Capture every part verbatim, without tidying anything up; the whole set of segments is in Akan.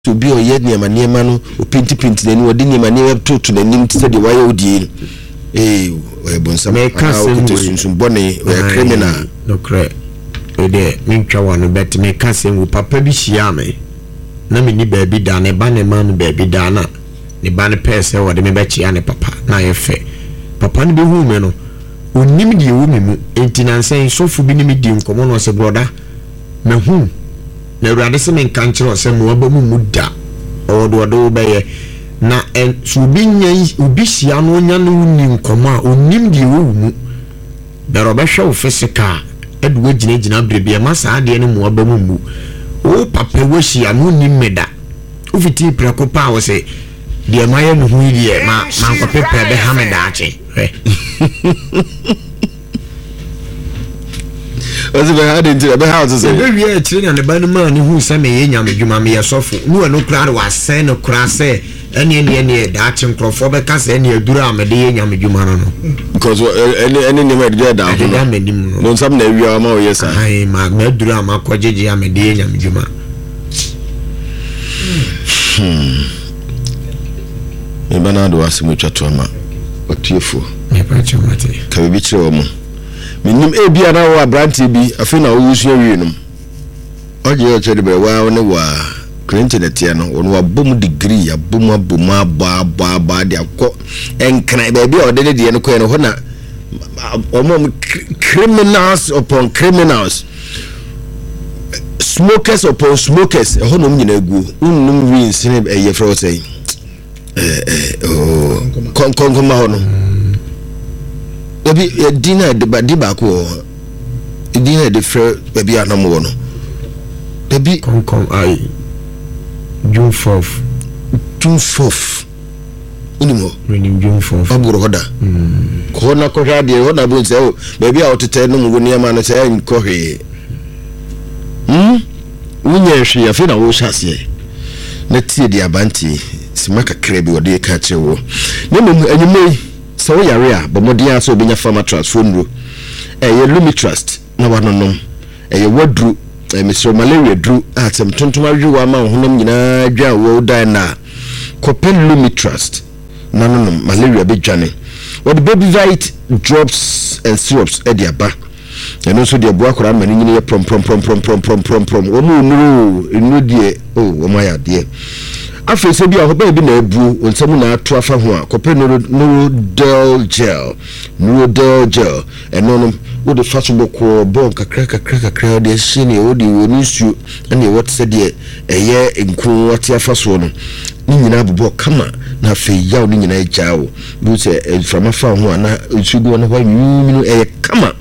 to be on yet near my near man who pinty pinty then what didn't my near to to the name to the why oh dear. Eh, we bon some some bonny or criminal. No credit. Oh dear, Minka one bet me cousin with Papa Bishiame. Na me ni baby dane e ba ne man baby dana. Ne ba ne pese o de me bechi ane papa na ye fe. Papa ne be hu me no. Onim de wo me mu enti na nsen sofu bi ne me di nkomo no se broda. Me hu na urade se me nka nkyere se mo aba mu muda o do do be ye na en su bi nya obi hia no nya no ni nkomo a onim de wo mu da roba hwe fisika edwo gine gina brebia ma sa ade ne mo aba mu mu o papa wo hia no ni meda o fiti preko pa wo se de ma ye no hu die ma ma ko pepe be ha meda ache Ozi be had into the house say we are children and the band man who say me nyam dwuma me yesofu no no kra wa sen no kra say ene ene ene da chim krofo be ka say ene adura amede nyam dwuma no because ene ene ne me dey da ho no sam na wi ama o yes ai ma me adura ama kojeje amede nyam dwuma hmm e bana do asimu twato ama otiefo me pa chomate ka bi kire o mo minim e bia na wa branti bi afi na wo yusu awienum oje o chede be wa ne wa internet ya no ono wa bom degree ya bom abom aba aba aba de akọ enkran be bia o de de ne ko no ho na omo criminals upon criminals smokers upon smokers ho no nyina egu unnum wins ne e ye fro say eh eh oh kon kon kon ma ho no ebi dina de ba di ba ko dina de fre ebi anamo no ebi kon kon ai June fourth June fourth unimo renim June fourth aburo hoda mm ko na ko hwa de hoda bo nse o ebi a otete no mu ni ma no se en ko hwe hm unye hwe ya fe na wo hyase na tie di abanti simaka krebi wode ka chewo ne mu anyume so we are here but modia so obenya farmer transfer nro eh ye lumi trust na wanonom eh ye wadru eh Mister Malaria dru atem tontom awiwa ma honam nyina dwa wo dan na Copen Lumi Trust na nonom malaria be dwane what the baby right drops and syrups e dia ba and also the boa kora mani nyine ye prom prom prom prom prom prom prom prom o mu nuru inu die oh o ma ya die afi se bia ho ba bi na ebu onsam na ato afa ho a Copen no del gel no del gel enonom wo de fasubo ko bon kakra kakra kakra de shine wo de woni su na what said de eye enku wati afa so no ni nyina bobo kama na fe yaw ni nyina jaawo bu se from afa ho na sugu na hwa nyinu eye kama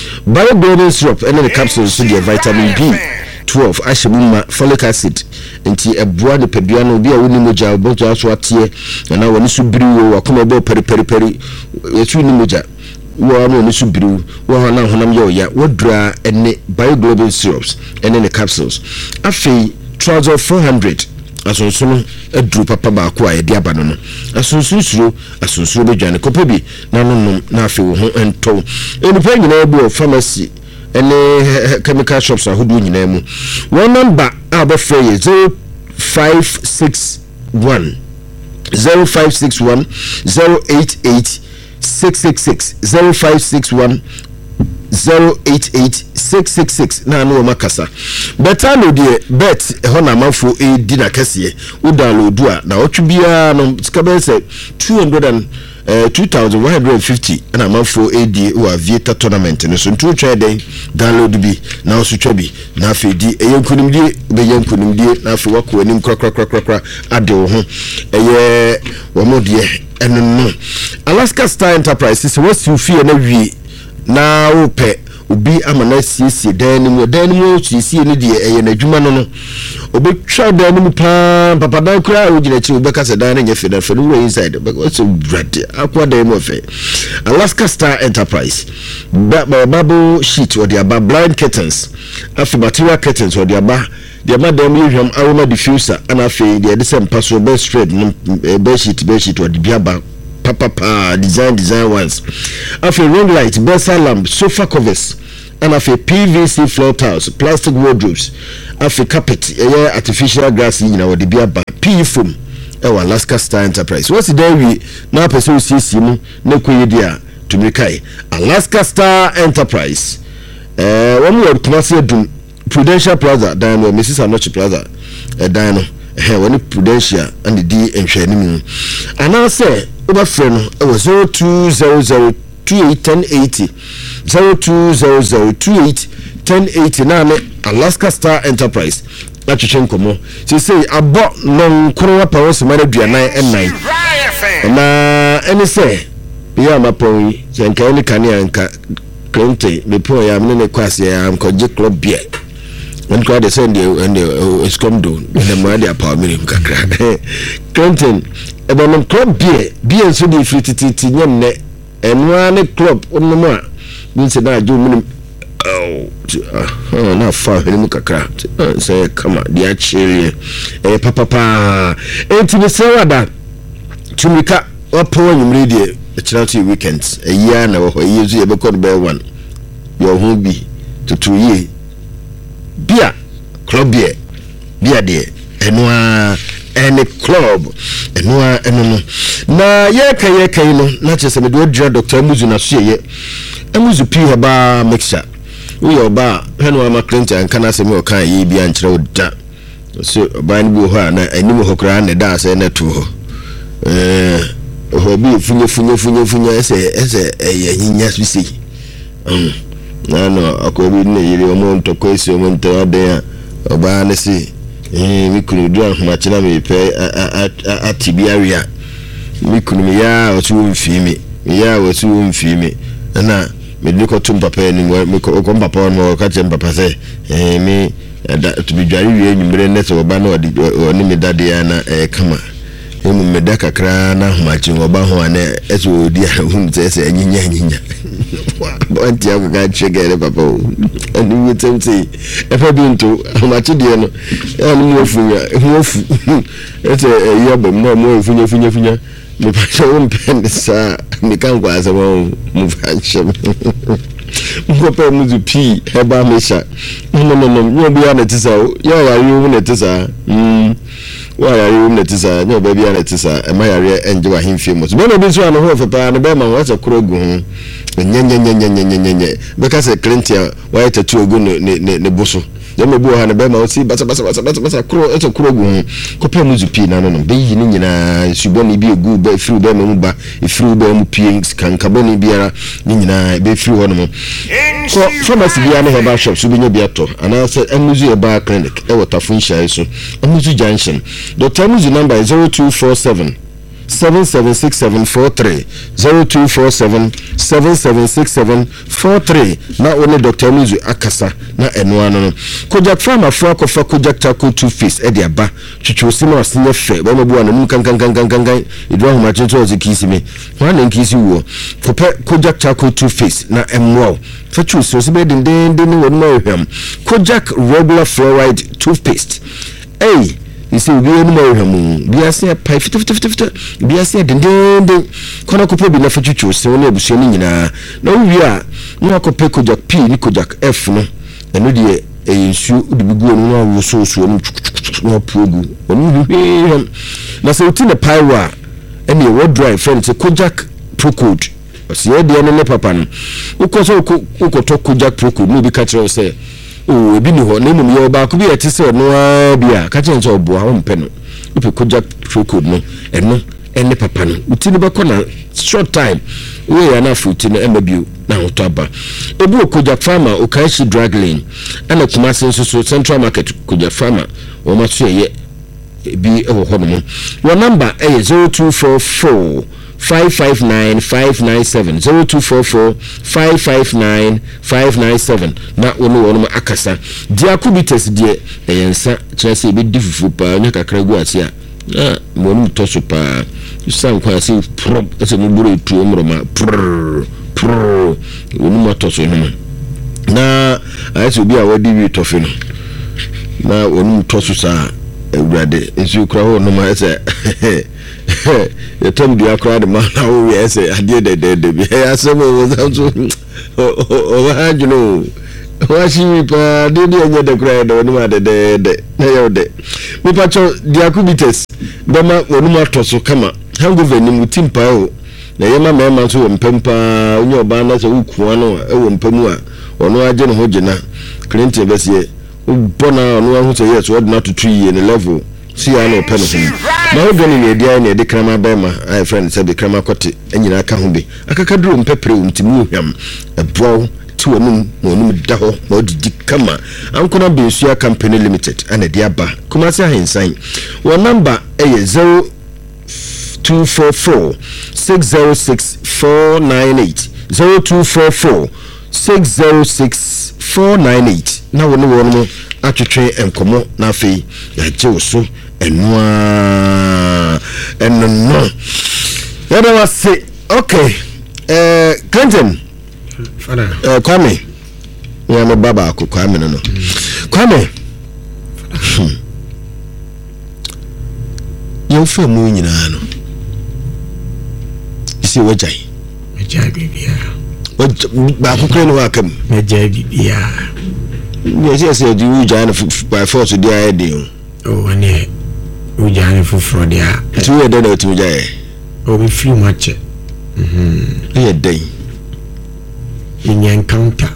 bio syrup and the capsules to the vitamin B twelve ashimuma folic acid enti eboa de pedua no bia woni moja oboja so atie na woni su biriwo wakoma bo peri peri peri etu ni moja wo no ni su biriwo wo na honam ye oya wodra ene bioglobin syrups and the capsules afi trouser four hundred asonso adru papa ba ko a de abano no asonso suro asonso be dwane kopebi na no na afi wo ho ento eni pa nyina ebu pharmacy any chemical shops are who do nyina one number aba free zero five six one zero five six one zero eight eight six six six zero five six one zero eight eight six six six na no makasa better no de bet e ho na mafo e di na kase wo download a na otwubia no skabe say two hundred and Uh, two thousand one hundred fifty and a month for A D or Vieta tournament and so two trading download be now so chabi na fe di e yankunim di be yankunim di na fe wako anim kra kra kra kra ade wo ho eye wo mo de eno no Alaska Star Enterprises was you fear na wi na wo pe obi amana siesie dan ni mo dan ni mo siesie ni de eye na dwuma no no obi twa dan ni mo pa papa dan kura o gina chi obi ka se dan nya fe dan fe no inside but what's bread akwa dan mo fe Alaska Star Enterprise bubble sheet or the aba blind curtains afi material curtains or the aba the aba dan mi hwam aroma diffuser ana fe the desem paso best spread bed sheet bed sheet or the biaba papa pa design design ones afi ring light bedside lamp sofa covers and afi P V C floor tiles, plastic wardrobes, afi carpet, eh artificial grass you know the bia P foam e wa Alaska Star Enterprise. What's the day we na person see see mu na koye dia to me kai Alaska Star Enterprise. Eh one more Kumasi Dum Prudential Plaza, Dino Missus Anochi Plaza, eh Dino eh one Prudential and the D enhwe ni mu. And I say over friend it was zero two zero zero two eight one zero eight zero zero two zero zero two eight one zero eight na Alaska Star Enterprise. Na twetwe nkomo. Say say abo non koro pa wose mara duanan nine. Na any say ya mapon yi senka ni kania nka Clinton me po ya me ne kwase ya am koje club beer. When God they send you and it's come do the money apa me kakra. Clinton e bon club beer beer so dey free titi nyem ne enwa ne club onno mo a bin se na jo minim oh na fa hemu kakra say come dia chiri eh papa pa enti be say wada tumika wapo nyumre die charity weekends a year na wo yezu ye be call be one your who be to two year bia club beer bia de enwa any club enwa enono na ye ka ye ka no na chese me do dra Doctor Muzu na so ye Muzu pi haba mixture we oba henwa ma Clinton kana se me o kan ye bia nkyere o da so oba ni bi ho na anim ho kra na da se na to ho eh hobi funye funye funye funye ese ese eh nyinya swisi um na no akobi ne yiri omo ntoko esi omo nto ade oba ne si eh mi kunu du ahoma china me pe atibiaria mi kunu me ya otu mfimi ya otu mfimi na me diko tum papa ni me ko papa no ka chem papa se eh mi to bi dwari wi nyumre ne so oba na oni me dade ya na eh kama emu meda kakra na ahomachin oba ho ane eso odi ahum tese anyinya anyinya bonti ago ga chegere papa o ani wetemti e fa bintu ahomachin de no ya no mo funya mo fu ete e yobo mo mo funya funya funya me pa so mpende sa me kan kwa za mo mo fanche mo pa Muzu pi heba mesha no no no no bi ana tisa ya ya yu na tisa mm wa ya yu na tisa no baby ana tisa e ma yare enje wa himfie mo so no bi so ana ho fepa na be ma wa ta krogu hu nyenye nyenye nyenye nyenye be ka se Clinton wa ya tatu ogu ne ne ne boso ya me bu ha na be ma o si basa basa basa basa kro eto krogu hu ko pa Muzu pi na no no be yi ni nyina suboni bi egu be free be mu ba e free be mu pi kan kaboni biara ni nyina be free ho no mo so pharmacy bia na heba shop so bi nya bia to ana se Muzu heba clinic e wotafun share so Muzu junction Doctor Muzu number is zero two four seven seven seven six seven four three zero two four seven seven seven six seven four three na only Doctor Muzu akasa na enwa no Kojak farmer for akofa Kojak Taco two face e dia ba twetwe osima asenye fe ba mabu anum kan kan kan kan kan idwa homa chencho ozikisi me wan nkisi wo kope Kojak Taco two face na emwo fetu so se be den den den wo no hwem Kojak regular fluoride toothpaste eh you see we no more hwem biase pai fit fit fit fit biase den den den kono kopo bi na fetu so na ebusu ni nyina na wi a no akope Kojak P ni Kojak F no eno de ensu de bigu onu na wo so so no no progu onu bi na se uti na paiwa ene wo drive friend se Kojak Procode si e de ne papa no ukoso ukoto Kojak Procode no bi ka kire se o ebi ni ho na mum ye ba ko bi ete se no a bia ka kire nso obo a mpe no upi Kojak Procode no eno ene papa no uti ne be ko na short time we ya na futi no emabio na hotoba ebu Kojak Farmer o Kaishi drug lane ana Kumasi nso Central Market Kojak Farmer o ma so ye bi e ho ho no your number is zero two four four five five nine five nine seven zero two four four five five nine five nine seven na ono ono akasa dia kubites die eyensa chese be difufu pa nya kakra gu ase a na mo no to so pa san kwa se pro ese mo buru tu omroma prr prr onu mo to so no na ase obi a wadi wi to fe no na onu to so sa ewrade esu kra ho no ma ese the time do akra de ma na wo ese ade de de de bi ya se mo so o ha juno washi pa de de anya de kura de onuma de de de na yo de me pacho diakubites bema onuma toso kama hangover ni mutimpa o na yema mema so mpempa onye oba na so ukuwa no e wo mpamu a ono aje no ho gina Clinton besie bona ono ahu so yes what not to three year level see I no pen him ma ho gani ne dia na de krama bema I friend said the krama kwete anyina aka ho be akaka duro mpepere umtimu hwam ebo ti wonum wonum da ho ma odidi kama ankona Bensuya Company Limited ana dia ba kuma se ahensan wo number e zero two four four six zero six four nine eight zero two four four six zero six four nine eight na wonu wonu atwetwe enkomo na afei ya jeoso enwa enno yada wase okay eh Clinton fada eh Kwame ya me baba ko Kwame no no Kwame yo fe mu nyina no isi wajai wajai bibia ba ko kre no akam wajai bibia yes yes you wajai by force dia ede oh ane wajai for fraud ya tu ye de na tu wajai o be free match mhm ye dey in encounter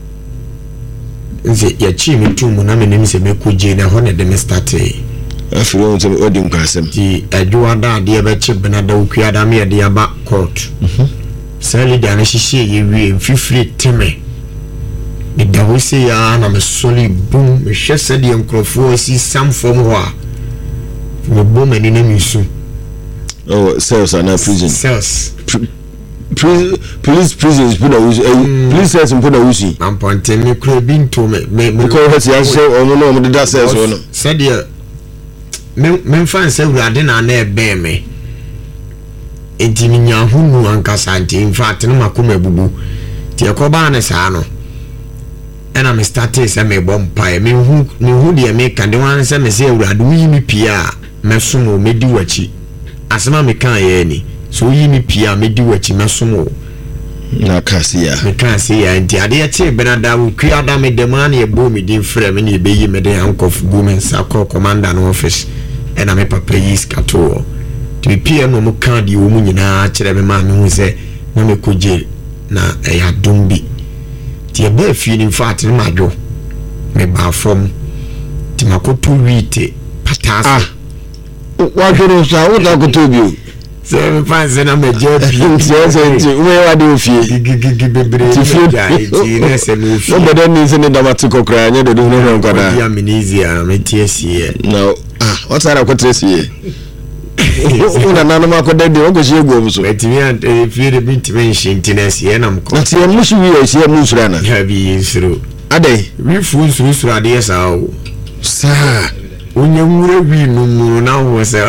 nze ya chi mi tu mu na me nim se me ko je na ho na de me start afiro on se odi nkwasem ti adwa da de be che bena da ukua da me de aba court mhm sali da na hihie ye wie fifiri teme me da ho se ya na me soli boom me hwese de nkrofo si sam form ho a me bom ani na mi su oh cells are not prison cells Police, police prisons put a wusi. Police cells put a wusi. I'm pointing me could be to me. Because he has said, "Oh no, no, that says so no." Said you, me me fan say we are na na be me. Enti mi nya hunu ankasa nti in fact no makoma bubu. Ti ekoba na sa no. Ena me start say me bom pa me hu me hu de me kan de wan say me say awurade wi mi pia me somo me di wachi. Asema me kan ye ni. So yi mi pia me di wachi mesomo na kasi ya me kan se ya nti ade ya che benada wo kwi ada me de man ye bo me din frɛ me ne be yi me de ankof gumen sakọ commander no office e na me papa yi skato ti pia no mo kan di wo mu nyina kyerɛ me ma me hu sɛ na me koje na e ya dumbi ti e ba fi ni fact ni madwo me ba from ti makoto wite patasa ah wa jero sa wo da ko tobi se me fanse na me je bi se se ti we wa de ofie gigigi bebre ja ti na se me ofie no bedo ni se ne damati kokra nya de do no nkada ya minizia me tie sie no ah what are ko tresie una nanu ma ko de de o go sie go so etimi an fie de bi timi shinti na sie na mko na tie mu shi wi sie mu sura na ya bi suru ade wi fu suru suru ade sa o sa onye nwure wi no mu na wo se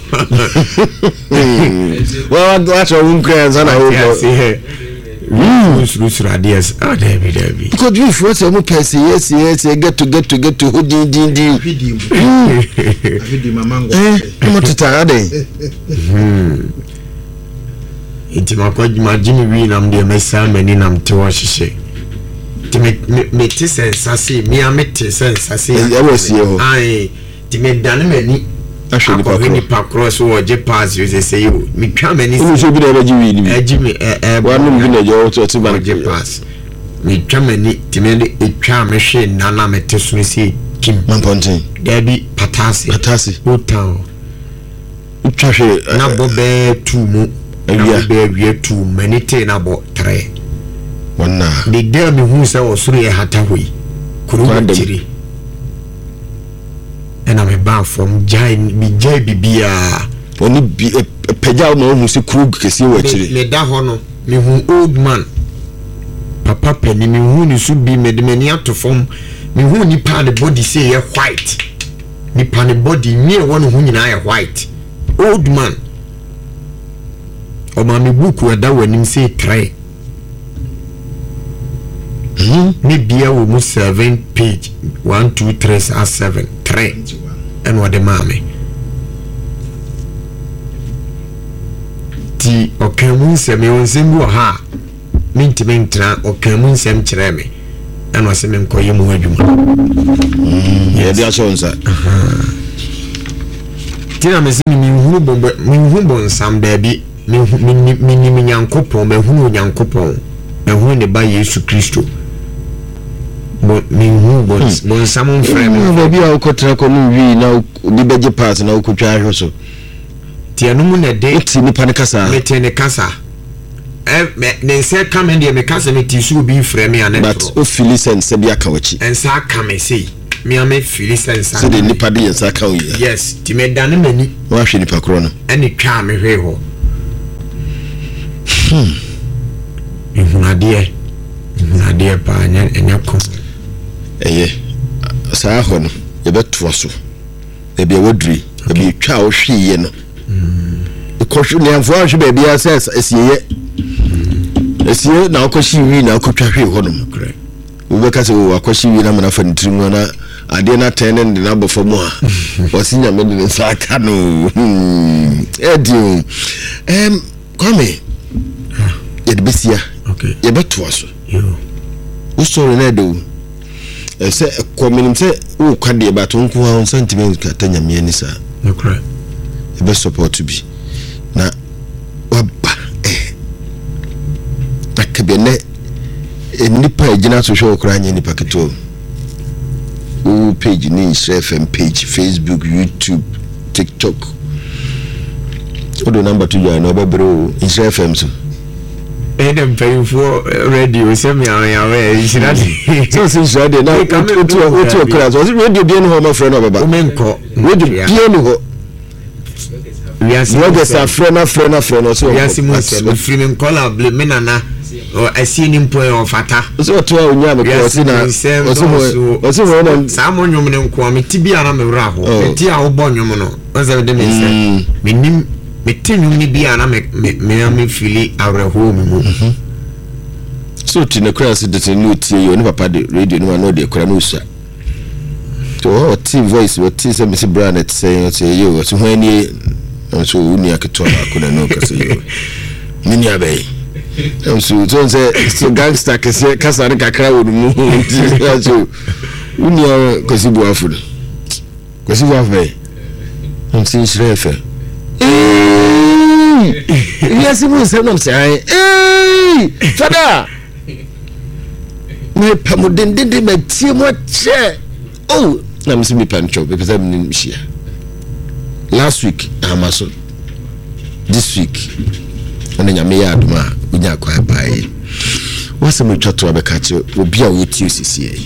well watch our cranes and I hope mm suru suru adias ah David David because you for say mo pese yes yes get to get to get to who din din din video video mamango eh mo tata ade hmm intima ko ma jimi wi nam de mesa mani nam te wo hihye ti me me ti sensase mi amete sensase e wo sie ho ai ti me dan mani ahwe ni pakro ni pakro so wo je pass you say you mi twa mani o so bi na ba ji wi ni e ji mi e e wa no bi na je o to ti ba je pass mi twa mani ti me e twa me hwe na na me te so si kim man pontin da bi patasi patasi o town twa hwe na bo be two mu awia be awia two mani te na bo three wana de de mi hu se o suru e hata hoi kuru chiri ena me ba from jai mi jai bibia oni bi peja no hu se kuru kesi wa chiri me da ho no me hu old man papa pani me hu ni su bi me de mani ato form me hu ni pa the body say ye white ni pa the body me e won hu nyina ye white old man o ma me buku e da wanim say three hmm ni bia wo mu seven page one two three as seven three and what the mame ti okamu nsem yo nsem wo ha minti mentra okamu nsem kire me and was in Koyum. Yeah, they are so sad. Tina me see me hubo me hubo some baby me me me me nyankopon me hunu nyankopon me hunu ne ba Yesu Kristo bo me hubo bo some friend baby a ukotra ko mu wi na obi beje part na ukotwa ahwe so tia no mu na de ti ni pa ne kasa me te ne kasa eh me ne se ka me de me kasa me ti su bi frɛ me ane but o feel sense se bia ka wachi ensa ka me sei me am feel sense so de nipa de yensa ka wo yes ti me dane mani wa hwe nipa kro no ene twa me hwe ho hmm ihunade ihunade pa nya enya ko eye saa ho no ye beto so e bia wadri e bia twa wo hwe ye no e ko hwe ne amfo ahwe ba bia ses esiye esiye na akoshi wi na akotwa hwe ho no correct wo be ka se wo akoshi wi na mana fa ntirimu na ade na tene ne na bofo mu a wasinya me ne sa ka no edi em kwame ye de besia okay ye beto so yo wo sorry na do e se kominim se wo kwade ba to nko ha sentiment ka tanya me ni sa okay e be support bi na waba eh akabene nipa ejina so hwe okra anya nipa keto o page ni F M page Facebook YouTube TikTok odo number to you na obebro F M so Edem pay for radio semi awe isirade so since radio na otu otu okra so radio bi no ho ma friend obaba o menko radio bi no ho we are radio sa friend na friend na friend so we are simu se me free me call me menana o asi ni mpo e ofata so to a onya me ko si na oso mo oso mo na sa mo nwom ne nko me tibia na me wra ho ti a wo bo nwom no onse de me se me nim me tinum ni bia na me me me fili awreho me mu so ti na kura se de no tie yo ni papa de radio no no de kura no usa to o ti voice o ti se me se brand say say yo so ho ani so uni aketo ba ko na no ka say yo mini abai em so so say so gangster ke se kasa ne kakra wo mu so uni ko si bu afu ko si bu afu on si shrefe yes mo se no say eh fada me pamuden de me tie mo che oh na me se me pancho because I'm in shia last week amaso this week onanya me ya aduma unya kwa bai wase me twato abeka che obi a woti osisi yi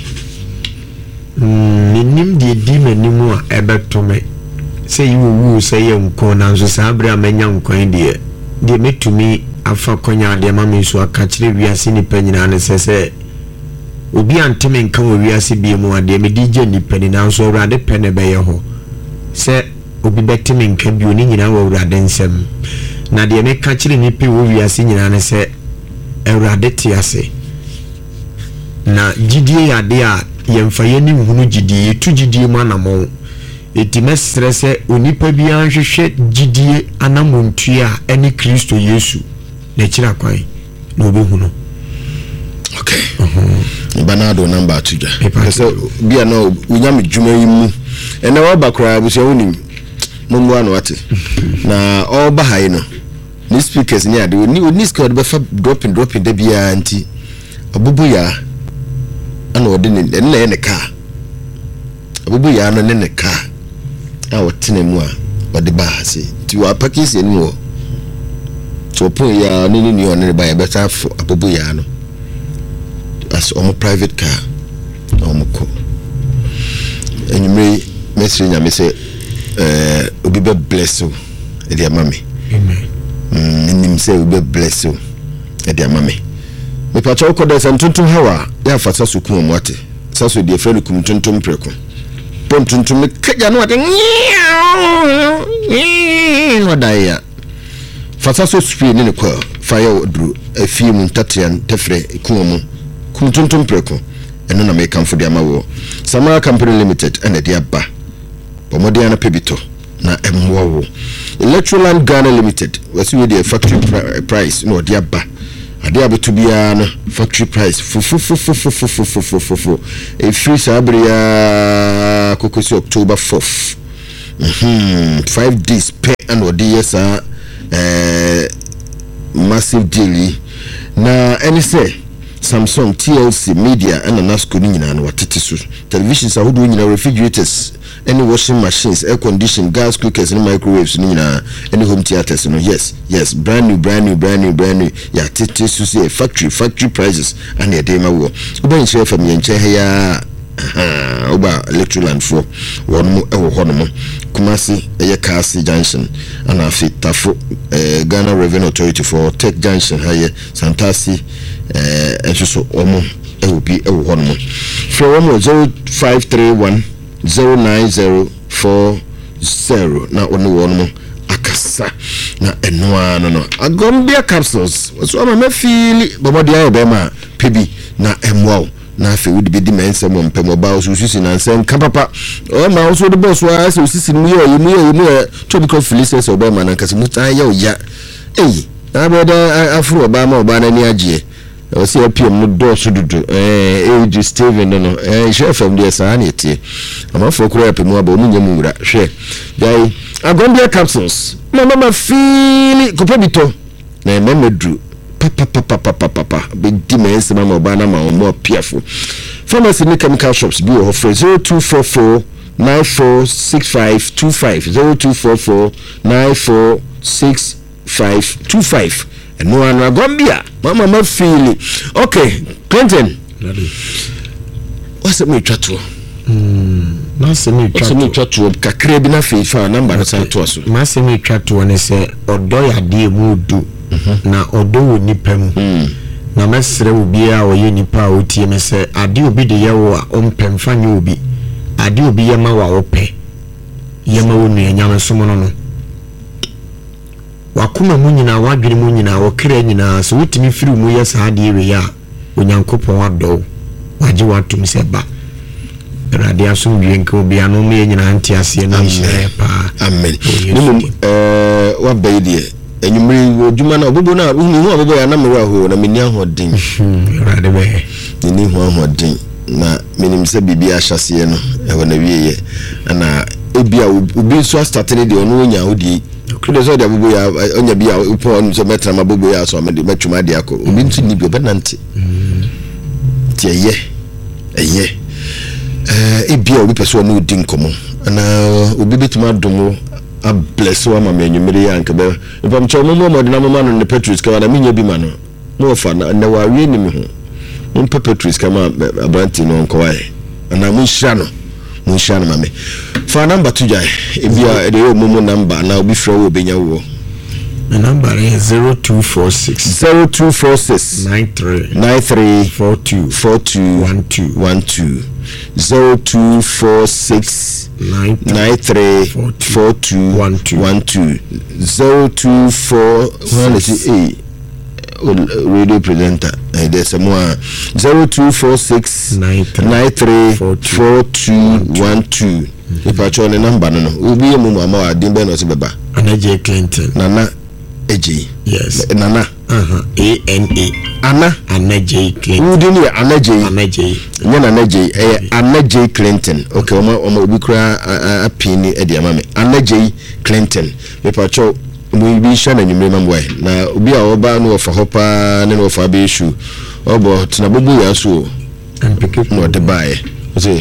mm nim de di manimu a ebeto me say you wu say yenko na nso sa abra manya nkwan de de metumi afa konya de ma me so aka kire wiase ni panyina ne sese obi anteme nka wo wiase bi mu ade me dije ni pani na nso awrade pene be ye ho se obi betime nka bi oni nyina wo awrade nsem na de me ka kire ni pe wo wiase nyina ne se awrade tiase na gidie ya de a yemfa ye ni hunu gidie tu gidie mu anamo eti mesrese onipa bi anhwehwe gidie anamontua eni Kristo Yesu na kira kwai na obehunu okay mhm banado number tuja because bia no unyame djuma yimu ena wa bakra busia wonim mumu anu ate na oba hai no ni speakers ni ade ni ni squad be fa dropping dropping da bia anti abubu ya ana ode ni na ne ka abubu ya no ne ne ka a wotene mu a ode ba hase ti wa pakisi ni wo to po ya ni ni on ne ba ya beta fo abubu ya no as on private car on ko enyime message nya me say eh obi be bless you e dia mami amen mm nim say obi bless you e dia mami me pa cho ko de santuntum hawa ya fata su ku mu ate saso de friend ku tuntum preko pon tuntum me kaja no ate no daya fata so spi ni ko fire odru afie mu tatian tefre ku mu kuntuntum preko eno na make kamfo dia mawo Samara Company Limited and dia ba pomodiana pebito na emwo Electroland Ghana Limited wasi we the factory price no dia ba ade abeto bia no factory price fufu fufu fufu fufu fufu e free sabria kokosi October fourth mhm five days pay and odiyesa eh massive deal na any say Samsung, T L C, Media, and Nasco Nina and Watitisu. Televisions are doing refrigerators, any washing machines, air conditioning, gas cookers, and microwaves, Nina, any home theaters. You know, yes, yes, brand new, brand new, brand new, brand new. Yeah, Titisu say factory, factory prices, and your demo war. Uber share from your chair. Oba Electroland for one more Honomo Kumasi Ayakasi Junction and Afi Tafo Ghana Revenue Authority for Tech Junction Haye Santasi and so Omo L P Honomo from zero five three one zero nine zero four zero now only one more Akasa na enwa no no Agombia capsules so am me feel Bobo dia Obama P na emwa na fe wudi be di mense mo mpem oba so susi na nsem ka papa o ma so de boss wa so susi mu ye mu ye mu to be conflict oba ma na nkase mu ta ya oya eh na be da afro oba ma oba na ni agye o se apiem no do so dudu eh eh Steven no eh chef am dia sa na etie ama fo kro apem aba o mu nya mu wura hwe dai Agombia capsules mama ma feel ko pebito na memedru papa papa papa papa be di mense mama oba na ma more piafo pharmacy and chemical shops be offer zero two four four nine four six five two five zero two four four nine four six five two five and no one Agombia mama ma feel okay Clinton what's it me chato mm na se me chato me chato kakre bi na fe fa number sa to aso ma se me chato ne se odo ya de mu du na odo wo nipa mu na mesre obi a oye nipa a otie me se ade obi de yewo a ompem fanye obi ade obi yema wa ope yema wo nu enyame somo no no wakuma mu nyina wadwene mu nyina wokra nyina so wotimi firi mu yesa ade we ya onyankopon ado waje watum se ba radio asum bienko obi anu me nyina antiase na hire pa amen nimu eh wa baidie enyumri oduma na obobo na unu hu obobo ya na mera ho na meni ahodin rade be ni hu ahodin na menim se bibia ahyase no e wona wieye na ebia obi so start ne de ono onya hodi kudo so de obobo ya onya bia upo no so metra mabobo ya so amede matwuma de akọ obi ntu ni bi obenante tie ye eye eh ebia obi pese ono odi nkomo na obi bituma domo a bless wa mama enyumere ya nke be pam cho mo mo de na mama no ne Petrus ka na minya bi ma no mo fa na na wa wi ni mi ho mo Petrus ka ma abanti no nko wa na mo hira no mo hira no mame fa number two jai e bia e de yo mo number na obi fra wo benya wo the number is zero two four six zero two four six nine three nine three four two four two one two one two zero two four six nine three four two one two one two zero two four one eight radio presenter and there's more zero two four six nine three four two one two if I turn the number no ubi mu mama adimbe no se beba Anaje Clinton Nana Eji yes Nana uh-huh A N A Anna Anaje Clinton Udi ni Anaje Anaje nyana Anaje eh Anaje Clinton okay oma oma obi kura apini e dia mame Anaje Clinton me pa cho mu bi sha na nyumre mamwe na obi a oba no ofa hopa ne no ofa be issue obo tina bobu ya so ampeke no de bae say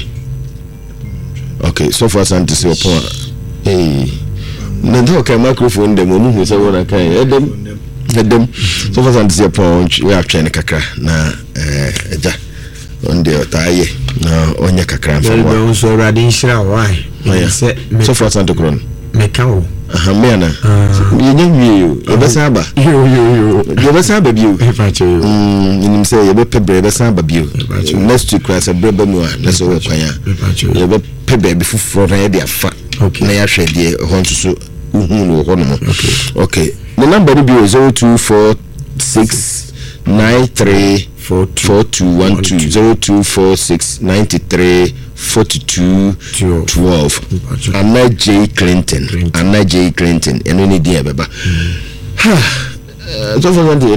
okay so far santi se opon eh na do ka microphone dem mu hu se wona kan edem edem so far santi se opon we atwen kakra na eh eja onde otaye na onye kakra fa wa so radin shira why se so far santi kron me kawo aha me na yenye wiyo ebesa ba yo yo yo ebesa ba biyo efacho yo mm nim se yebe pebre ebesa ba biyo next week class breba mu a na so we kwanya yebe pebre bi fufuro na de afa na ya hwe de ho nso uhu no ho no okay the number bi zero two four six nine three four two one two zero two four six nine three four two twelve Anna J Clinton Anna J Clinton eno ni dia beba ha so for one day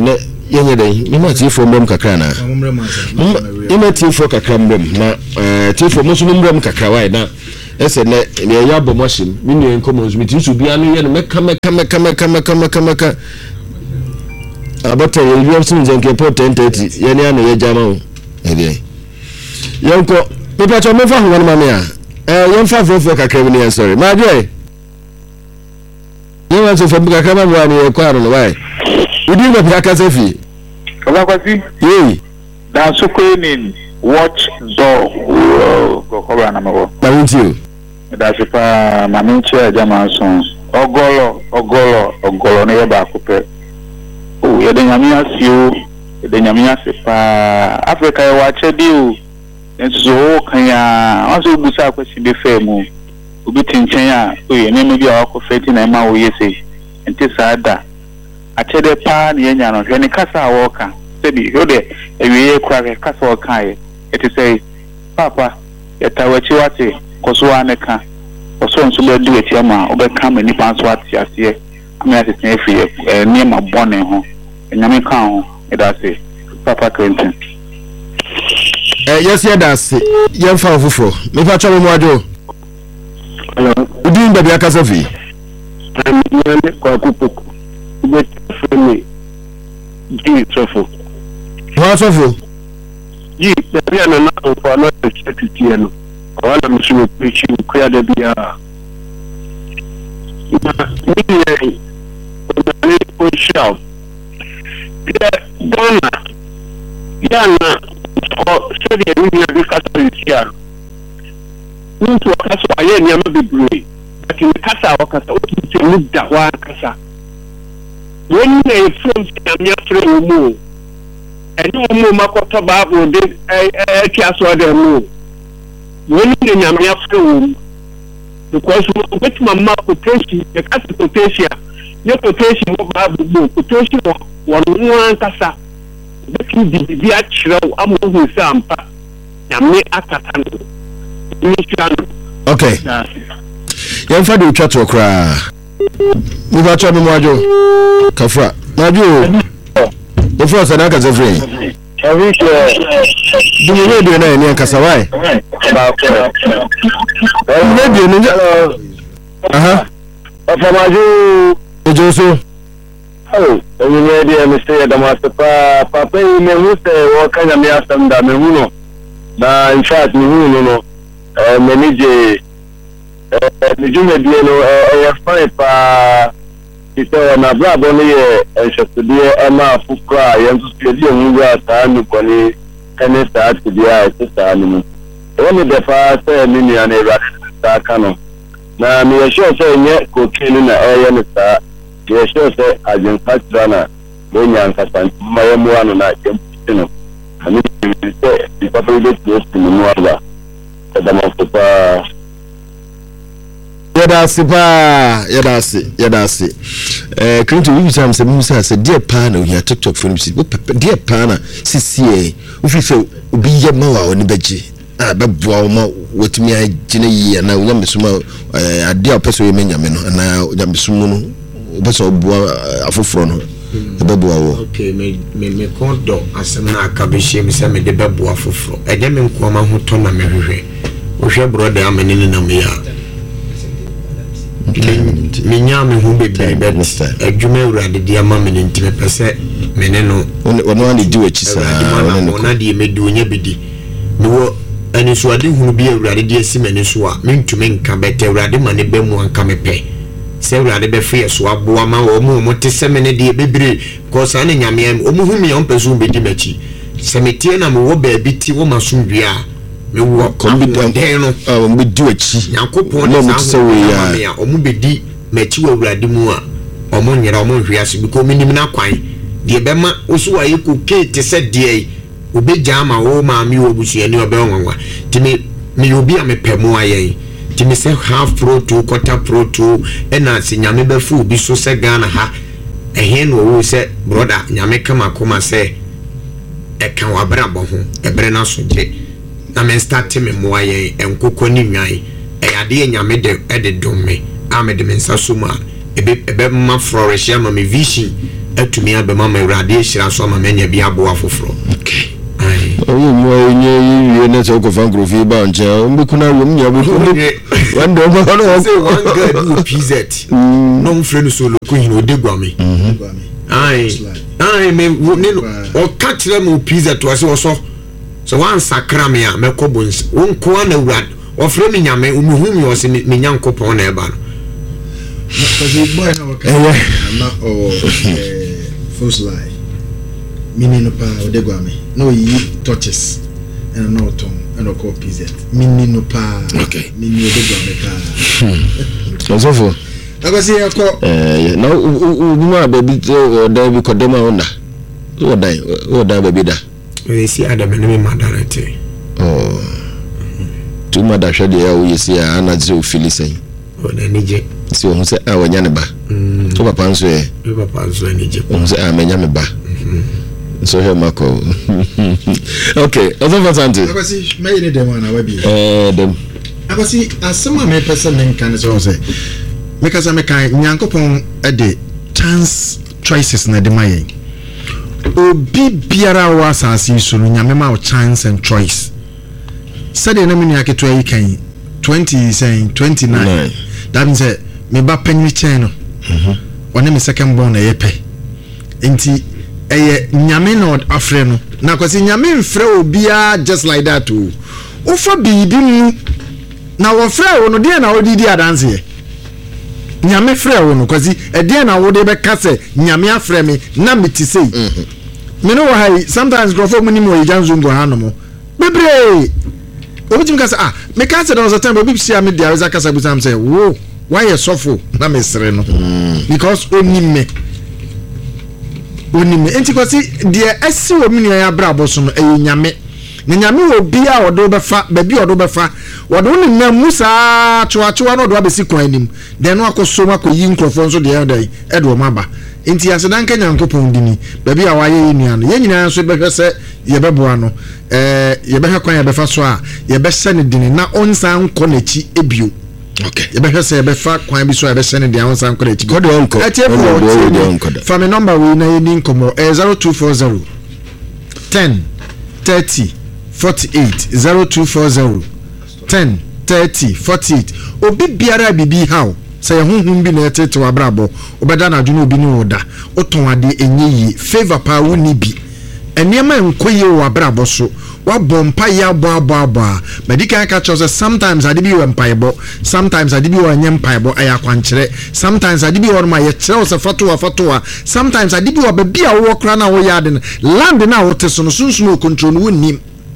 yenye dai ni ma tifo mbem kakra na ni ma tifo kakra mbem na eh tifo mo so mbem kakra wai na ese ne ne ya bo moshim mi ne enkomo mi tisu bia no ye no meka meka meka meka meka meka meka abata ye yom sin zenke po ten thirty ye ne ana ye jama o ebe yonko me pa cho me fa ho ma me a eh yon fa fo fo kakra mi ne sorry ma je ye wa so fa kakra ma bua ne kwa ro no wai udi me pa ka safi Kaba kwasi ye da so ko ni watch door go ko bra na mago ba wunti da se pa maminche jama so ogolo ogolo ogolo ne ba ko pe o ye de nyame asio de nyame asepa Africa e wa chedi o enso kan ya aso busa kwasi be femu obi tinchen a o ye ne me bi a ko feti na ma wo yese enti saada achede pa ne nya no hwe ne kasa a wo ka sebi ho de ewiye kwa kasa wo kan ye eti say papa yatawachi wate koso aneka koso nso be du eti ama obeka ma nipa nso ati ase ami asese efi e ni ma bone ho enyame kan ho edase papa Quentin eh yes ya dase ye mfa ofufro me pa cho mo ajo hello udin ba bia kasa fi ne kwa kupuku be frame ji trofo wa sofo yi bia na na kwa na security no wala mshimu pichi kwa da bia ni ni ko shop ya dona yana ko sodi ni ni ka to isia ntu kaso aye ni ama bebre lakini kasa wakasa o ti se mudda wa kasa wonni e from ya from mu eni mu makoto babu de e ti aso de mu woni de nyame afro because what mama potential the case potential your potential mo babu mo potential won wan kasa betu di bi a chiro amohu sampa nyame akata no ni chano okay yan fa de twato kra mu ba cho mo ajo kafra majo o fo sa na ka zefre every share dum radio na ni kasa wai ba ko radio ni aha papa maju ojo so oh onye radio mi say da ma pa papa me hu se wo kanya mi asam da me hu no na in fact me hu no no eh me ni je eh mi jume die no eh fine pa ito na brabo ni e shotudie ama fukra yenzu spedi onwa ta ni koni kene ta tidia ta ni woni de fa se ni ni ana ra ta kano na mi ye sure se nye ko kini na e ye ni ta ye sure se ajin fatrana do nya nkasan ma ye mu anu na ye mpino ani se di papa ile ti ni mu ala da ma fa yada sipa yada si yada si eh Quentin we time say me say dear pa na we TikTok for me dear pa na sisi we fi say obi ye ma wa oni beji ah be boa ma wotimi agina yi na nya mesuma eh ade a peso ye menya me no na nya mesumu no obeso boa afoforo no be boa wo okay me me me kondo asem na aka be hye me say me de be boa afoforo eje me nko ma ho to na me hwehwe wo hwe brother amene ne na me ya minya me hu bebe bet adwuma urade dia ma me ntime pese mene no wono ani di wachi sa wono di medi onya bidi me wo ani so ade hu bi urade dia si mene so a mentume nka bete urade ma ne be mu anka me pe se urade be free so aboa ma wo mu mo te se mene die bebre ko sa ne nyame o mu hu mi on peso bedi machi se metie na me wo ba bi ti wo maso dua me wo kombide no ah mo di wachi yakopon na so we ya o mu bedi machi wo urade mu a o mo nyera o mo hwiase bi ko minim na kwan de be ma osu wa yeko kete se de obeja ma wo ma mi wo busu ani obe wanwa ti me me obi a me pemu ayen ti me se half pro two quarter pro two e na se nyame be fu obi so se Ghana ha ehe no wo se brother nyame kama koma se e kan wa bra bo ho e bre na so je na me start me mo ayen enkoko ni nwan e ade nyame de e de dom me a me de me nsa so ma ebe ebe ma flourish ama me vision atumi abema ma awurade ahyira so ama manya bi aboa foforo okay oh mo nye ye na so ko fan grofi ba nche mbi kuna wo mnya bo one day mo no say one guy do P Z no mfre no so lo ko hin odegwame ai ai me ne o ka kire mo P Z to ase wo so so wan sakra me a me ko bons won ko na awurade o fre me nyame o muhu me o se me nyankopon na e ba no because boy na waka na o first lie mini no pa odegwame no yi touches and no tom and no call P Z mini no pa okay mini odegwame pa so for agasi yako eh na u ma baby da bi kodema onda o dai o da baby da we see adam no me madarete oh tu ma da hwede ya wo yesi ana ze o filisai o na nije si o se a wanya ne ba to papa nso e papa nso nije o se a menya me ba so here Marco okay other for Santi agasi me ni dem na wabi eh dem agasi asema me person men kan so say me kasa me kan nyankopon e de chance choices na de mayen obi biara wa asase so no nyame ma chance and choice said na me ni aketo yi kan twenty saying twenty-nine that means me ba penny chain no mhm one me second born e yepe enti eye nyame no afre no na kwasi nyame mfre obia just like that o ofa bibi mu na wo fre wo no de na odidi adanse ye nyame fre wo no kwasi e de na wo de be kase nyame afre me na metisei mhm me no why sometimes go for money mo ijanzu ngo hanomo bebre obi kasa ah me kasa don so time obi sia me dia za kasa busam say wo why you suffer na me sere no because oni me oni me enti kwasi dia esi wo me ya bra boso no e nyame na nyame wo bia odo be fa ba bia odo be fa wodo ni na musa choachoa no do abesi kwan anim den no akoso mako yi nkrofo nso de edai edo maba enti asedan ka nyankopon dini ba bia waye yinu ano ye nyina nso be hwese ye beboa no eh ye be hwekwan ye be fa so a ye be se ne dini na onsa nko nachi ebio okay ye be hwese ye be fa kwan bi so ye be se ne dia onsa nko nachi god onko from a number we na ye ni nkomo eh zero two four zero ten thirty forty-eight zero two four zero ten thirty forty-eight obi biara bibi how say hunhun bi na etete wa brabo obeda na adwunu obi ni woda oton ade enyeyi favor pa woni bi enema enkoye wa brabo so wa bompa ya bo abo abo medical ka chose sometimes ade bi wa mpaebo sometimes ade bi wa nyem mpaebo aya kwankere sometimes ade bi wa ma ye kire o se fatowa fatowa sometimes ade bi wa ba bia wo kra na wo ya de land na wo te so no sunsun o control no nim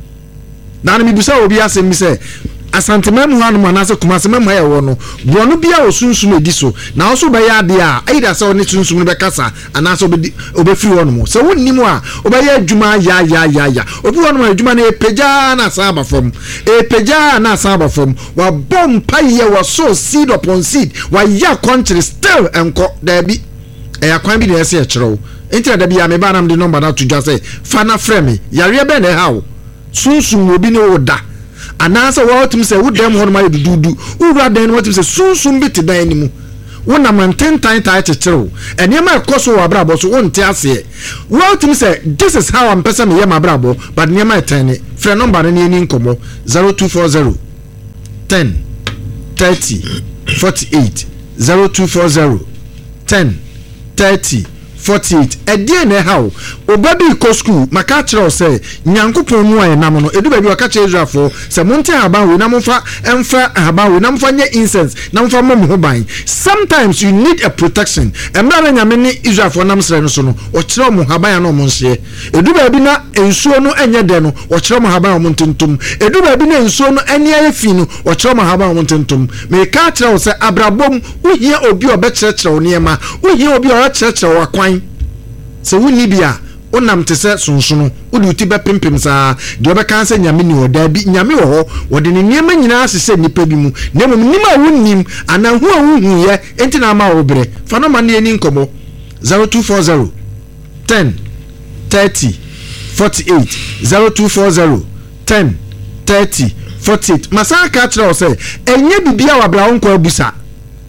na na mi bisa obi asem mi se asantemam hu anu manase kumasemam ha ye wo no bro no bia osunsun edi so na wo so be ya de a aida se oni sunsun no be kasa anase obi obefiri wo no mo se wonnim a obaye adwuma ya ya ya ya obi wo no adwuma na epeja na saba fom epeja na saba fom wa bom paye wa so seed upon seed wa ya country still enko da bi e akwan bi na ese e kire wo enti da bia me ba nam de number na to just say fa na frame yare be na ha wo sunsun obi ne wo da anasa watum se wudem hono ma dududu ura den watum se sunsun bit dan ni mu wona man ten time ta chechero enema ekoso wa brabo so wonte ase watum se this is how am person me yema brabo but enema ten free number ni ni nkomo zero two four zero ten thirty forty-eight zero two four zero ten thirty forty-eight edie na how obabi ko school maka kire o say nyankopon mu aye nam no edu ba bi o ka kire Israelfo say monte haban we namfa emfa haban we namfa nye incense namfa mom ho ban sometimes you need a protection emra na nyame ni Israelfo nam sere no so no o kire mo haban na mo nse edu ba bi na ensuo no enye de no o kire mo haban mo ntentum edu ba bi na ensuo no eni aye fi no o kire mo haban mo ntentum me ka kire o say abrabom uhia obi o be kire kire o niema uhia obi o kire kire wa kwan se woni bia onam te se sunsuno odi uti be pimpim saa de obe kan se nyame ni oda bi nyame wo ho wode ne niema nyina asese nipa bi mu na mum nima wonnim ana hu ahu ye enti na ma obre fa no man ne ni nkomo zero two four zero ten thirty forty-eight zero two four zero ten thirty forty-eight masaka tra o se enye bibia wa bra wonko abusa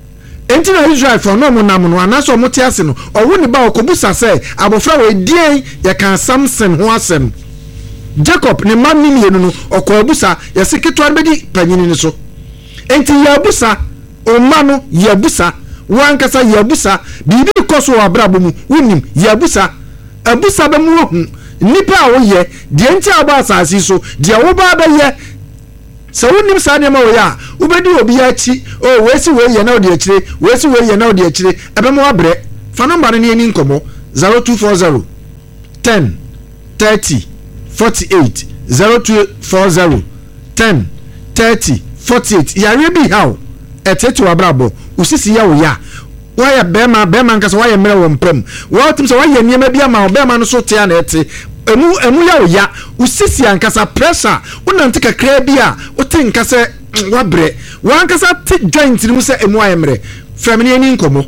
enti na Israel for no mo nam no anaso mo te ase no owo ne ba okobusa se abofra we dien ye kan Samson ho asem Jacob ne man ni mienu no okobusa ye se ketwa bedi panyini ni so enti ya busa o mano ya busa wankasa ya busa bibi koso wa brabo mu wonim ya busa abusa ba mu hu nipa wo ye de enti aba asasi so de wo ba ba ye so wonim sa ne ma wo ya ubedi obi ya chi o wesi we ye na odi akire wesi we ye na odi akire ebe mo abre fa number ne ni nkomo zero two four zero ten thirty forty-eight zero two four zero ten thirty forty-eight yare bi how etetu abrabo usisi ya wo ya waya bema bema nkasa waya mere wo mpram wo tim so waya niema bia ma bema no so te ya na ete emu emu ya wo ya usisi ankasa pressure unante kakra bia wote nkasa wabre wankasa te joint ni mu se emu aye mere frame ni nkomo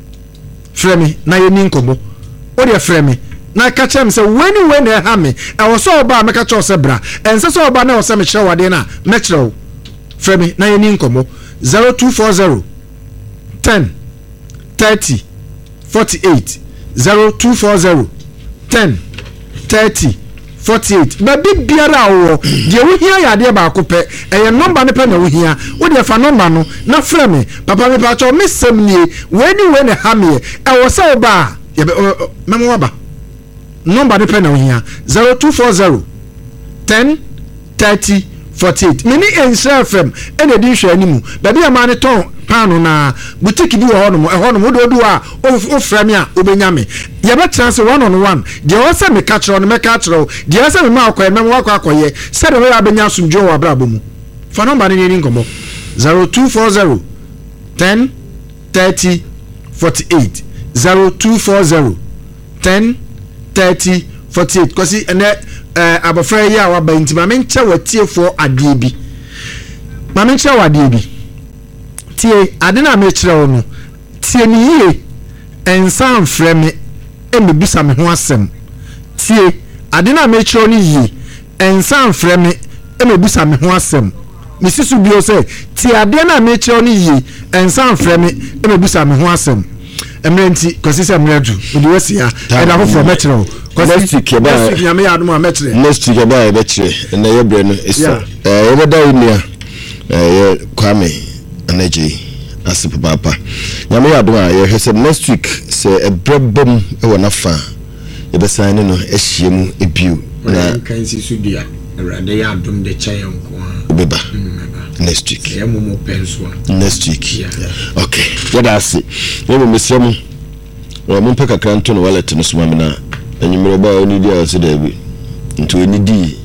frame na ye ni nkomo o de frame na ka chem se weni weni e ha me e wo so oba me ka cho se bra ense so oba na wo se me kire wade na me kire wo frame na ye ni nkomo zero two four zero ten thirty forty-eight zero two four zero ten thirty forty-eight baby biara wo de wo hia ya de ba ko pe eye number ne pe na wo hia wo de fa number no na frɛ me papa me pa cho me sem nie weni weni ha me e wo se oba ye me mo ba number ne pe na wo hia zero two four zero ten thirty forty-eight mini ensure fm ene di hwe animu baby ama ne ton pano na boutique bi wo hono e hono wododo a o frɛ me a obenya me ye be chance one on one de o se me ka kyerɛ no me ka kyerɛ de o se me ma akoye me mo akwa akoye se de we abenya asumdwo wa brabo mu fa number ne ni nkomo zero two four zero ten thirty forty-eight zero two four zero ten thirty forty-eight kosi ene eh abofra ya wa ba ntima me nche watiefo ade bi ma me nche wa ade bi tie ade na me kire wo no tie ni yie ensan frɛ me e me bisa me ho asɛm tie ade na me kire ni yie ensan frɛ me e me bisa me ho asɛm me sisu bio sɛ tie ade na me kire ni yie ensan frɛ me e me bisa me ho asɛm emerenti kosi se mredu odi wesia e da fofo metro next week ba next week ya me ya do ma metre next week ba e betre na ye bre no isa eh ye beda unia eh kwame anaji asipo papa ya me ya do a ye hwese next week se e brebom e wona fa e be san no e hiemu e biu na kan si sudia rade ya dum de chaye nko a beba next week ya momo penso next week yeah. Okay yada asi we mo mesrem we mo peka kranto no wallet no suma me na enyimro ba oni dia ase da bi nto eni di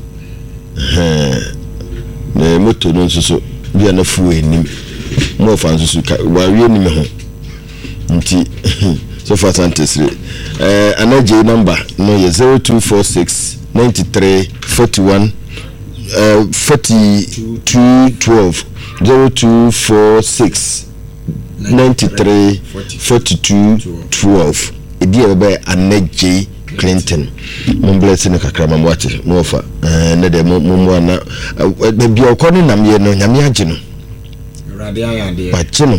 eh na moto no nso bia na fu enim mo fa nso ka wa wie ni me ho nti so far santesre eh anaje number no ye zero two four six nine three four one uh forty-two twelve zero two four six ninety-three forty-two twelve edi ebe Anaje Clinton mon blessing na kakra mam wache no fa eh na de mo mo na bi okoni nam ye no nyame age no rade ayade ba che no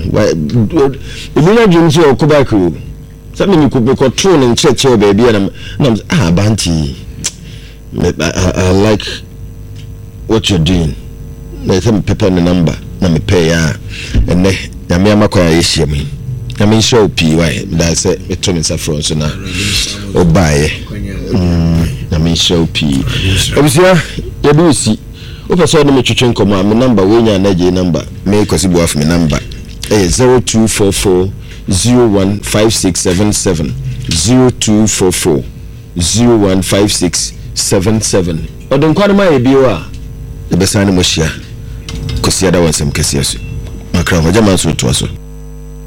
ebi na dwum se okoba ko sa me ni ko ko tro ne ncheche ba bia na na ah banti I, I like what you're doing. There's some paper on the number. Na me pay ya. And ne nyame amakwa ya yeshia me. Nyame show P Y. That's it. Me to me safron so na. Obaye. Mm. Nyame show P. Obisia, ya do si. O person no me twetwe nkomo me number we nya na je number. Me kwasi bo af me number. Eh zero two four four zero one five six seven seven zero two four four zero one five six seven seven. Odon kwano ma e biwa. Ebesane mo hia. Kosi ada wansem kesi aso. Makra ho jama so to aso.